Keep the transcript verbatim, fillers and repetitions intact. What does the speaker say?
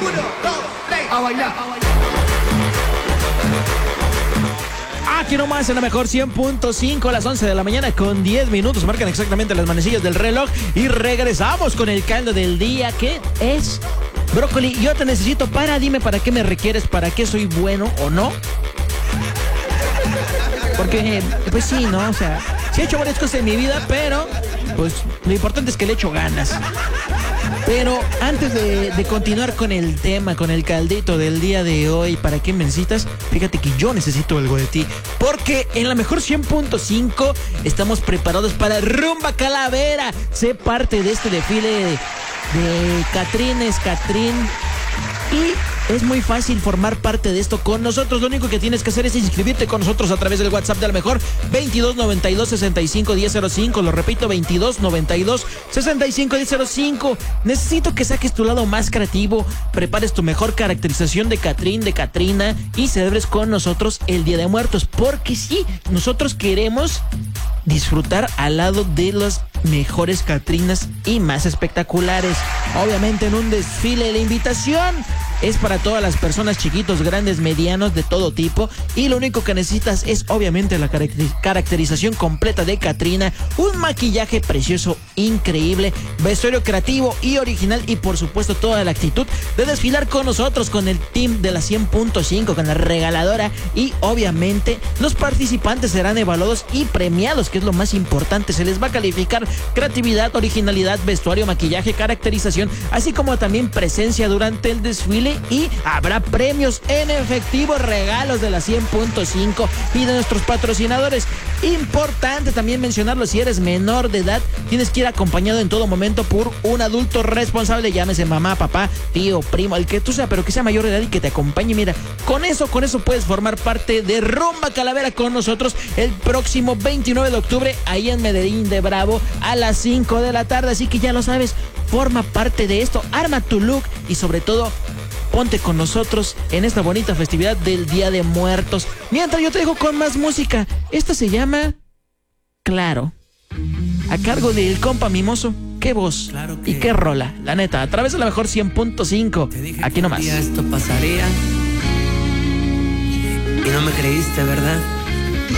Uno, dos, tres. A bailar. Aquí nomás en la mejor cien punto cinco, a las once de la mañana con diez minutos. Marcan exactamente las manecillas del reloj. Y regresamos con el caldo del día, que es brócoli. Yo te necesito para, dime para qué me requieres, para qué soy bueno o no. Porque, pues sí, ¿no? O sea, sí he hecho varias cosas en mi vida, pero pues lo importante es que le echo ganas. Pero antes de, de continuar con el tema, con el caldito del día de hoy, ¿para qué me necesitas? Fíjate que yo necesito algo de ti. Porque en la mejor cien punto cinco estamos preparados para Rumba Calavera. Sé parte de este desfile de, de Catrines, Catrín. Y es muy fácil formar parte de esto con nosotros. Lo único que tienes que hacer es inscribirte con nosotros a través del WhatsApp de la mejor, veintidós noventa y dos sesenta y cinco diez cero cinco. Lo repito, veintidós noventa y dos sesenta y cinco diez cero cinco. Necesito que saques tu lado más creativo, prepares tu mejor caracterización de Catrín, de Catrina y celebres con nosotros el Día de Muertos. Porque sí, nosotros queremos disfrutar al lado de las mejores Catrinas y más espectaculares. Obviamente en un desfile. La invitación es para todas las personas, chiquitos, grandes, medianos, de todo tipo. Y lo único que necesitas es obviamente la caracterización completa de Catrina, un maquillaje precioso, increíble, vestuario creativo y original, y por supuesto toda la actitud de desfilar con nosotros, con el team de la cien punto cinco, con la regaladora. Y obviamente los participantes serán evaluados y premiados, que es lo más importante. Se les va a calificar creatividad, originalidad, vestuario, maquillaje, caracterización, así como también presencia durante el desfile. Y habrá premios en efectivo, regalos de la cien punto cinco y de nuestros patrocinadores. Importante también mencionarlo: si eres menor de edad, tienes que ir acompañado en todo momento por un adulto responsable, llámese mamá, papá, tío, primo, el que tú sea, pero que sea mayor de edad y que te acompañe. Mira, con eso, con eso puedes formar parte de Rumba Calavera con nosotros el próximo veintinueve de octubre, ahí en Medellín de Bravo, a las cinco de la tarde. Así que ya lo sabes, forma parte de esto, arma tu look y sobre todo ponte con nosotros en esta bonita festividad del Día de Muertos. Mientras yo te dejo con más música. Esta se llama Claro, a cargo del compa Mimoso. Qué voz, claro, y qué rola, la neta, a través de la mejor cien punto cinco. Aquí nomás. Esto pasaría y no me creíste, ¿verdad?